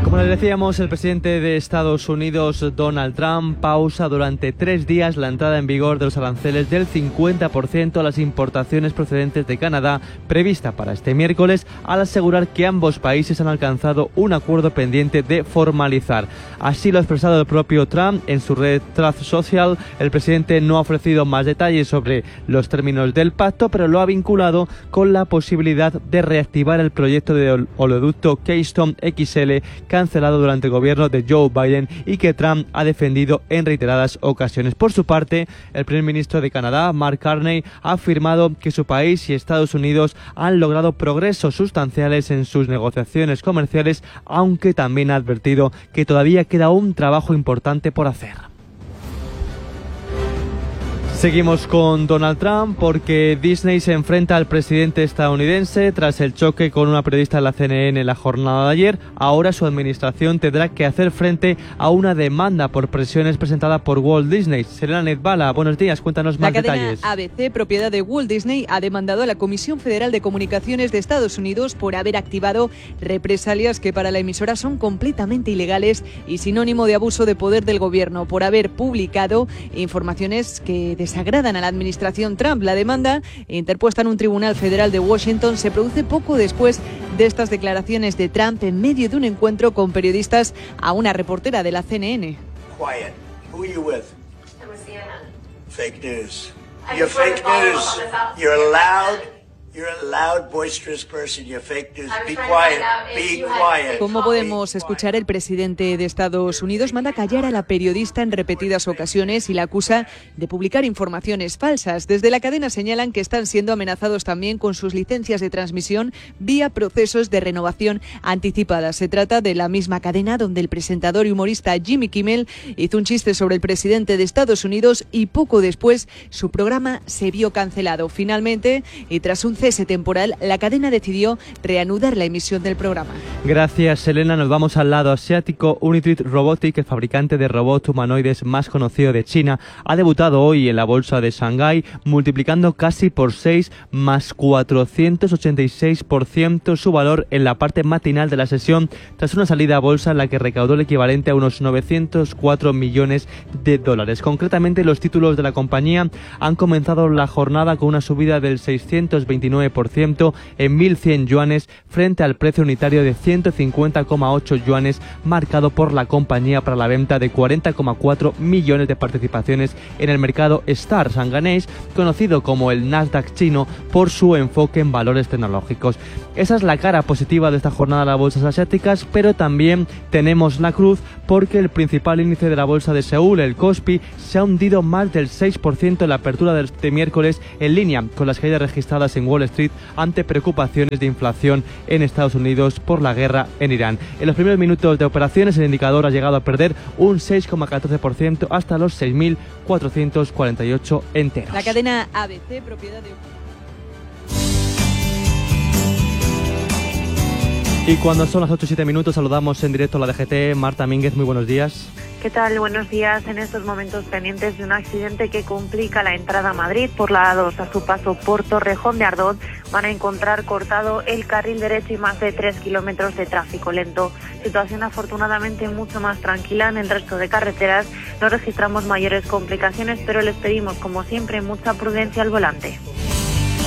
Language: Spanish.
Como les decíamos, el presidente de Estados Unidos, Donald Trump, pausa durante 3 días la entrada en vigor de los aranceles del 50% a las importaciones procedentes de Canadá, prevista para este miércoles, al asegurar que ambos países han alcanzado un acuerdo pendiente de formalizar. Así lo ha expresado el propio Trump en su red Truth Social. El presidente no ha ofrecido más detalles sobre los términos del pacto, pero lo ha vinculado con la posibilidad de reactivar el proyecto de oleoducto Keystone XL, cancelado durante el gobierno de Joe Biden y que Trump ha defendido en reiteradas ocasiones. Por su parte, el primer ministro de Canadá, Mark Carney, ha afirmado que su país y Estados Unidos han logrado progresos sustanciales en sus negociaciones comerciales, aunque también ha advertido que todavía queda un trabajo importante por hacer. Seguimos con Donald Trump porque Disney se enfrenta al presidente estadounidense tras el choque con una periodista de la CNN en la jornada de ayer. Ahora su administración tendrá que hacer frente a una demanda por presiones presentada por Walt Disney. Selena Nedbala, buenos días, cuéntanos más detalles. La cadena ABC, propiedad de Walt Disney, ha demandado a la Comisión Federal de Comunicaciones de Estados Unidos por haber activado represalias que para la emisora son completamente ilegales y sinónimo de abuso de poder del gobierno, por haber publicado informaciones que desagradan a la administración Trump. La demanda, interpuesta en un tribunal federal de Washington, se produce poco después de estas declaraciones de Trump en medio de un encuentro con periodistas a una reportera de la CNN. Quiet. Who are you with? I'm with CNN. Fake news. You're fake news. You're a loud, boisterous person. You're fake news. Be quiet. Be quiet. Como podemos escuchar, el presidente de Estados Unidos manda callar a la periodista en repetidas ocasiones y la acusa de publicar informaciones falsas. Desde la cadena señalan que están siendo amenazados también con sus licencias de transmisión vía procesos de renovación anticipada. Se trata de la misma cadena donde el presentador y humorista Jimmy Kimmel hizo un chiste sobre el presidente de Estados Unidos y poco después su programa se vio cancelado. Finalmente, y tras un cese temporal, la cadena decidió reanudar la emisión del programa. Gracias, Selena. Nos vamos al lado asiático. Unitree Robotics, el fabricante de robots humanoides más conocido de China, ha debutado hoy en la bolsa de Shanghái, multiplicando casi por 6 más 486% su valor en la parte matinal de la sesión, tras una salida a bolsa en la que recaudó el equivalente a unos 904 millones de dólares. Concretamente, los títulos de la compañía han comenzado la jornada con una subida del 629% en 1.100 yuanes frente al precio unitario de 150,8 yuanes marcado por la compañía para la venta de 40,4 millones de participaciones en el mercado STAR shanghainés, conocido como el Nasdaq chino por su enfoque en valores tecnológicos. Esa es la cara positiva de esta jornada de las bolsas asiáticas, pero también tenemos la cruz porque el principal índice de la bolsa de Seúl, el Kospi, se ha hundido más del 6% en la apertura de este miércoles, en línea con las caídas registradas en Wall Street ante preocupaciones de inflación en Estados Unidos por la guerra en Irán. En los primeros minutos de operaciones el indicador ha llegado a perder un 6,14% hasta los 6.448 enteros. La cadena ABC, propiedad de... Y cuando son las 8:07, saludamos en directo a la DGT. Marta Mínguez, muy buenos días. ¿Qué tal? Buenos días. En estos momentos pendientes de un accidente que complica la entrada a Madrid por la A2 a su paso por Torrejón de Ardoz, van a encontrar cortado el carril derecho y más de 3 kilómetros de tráfico lento. Situación afortunadamente mucho más tranquila en el resto de carreteras. No registramos mayores complicaciones, pero les pedimos, como siempre, mucha prudencia al volante.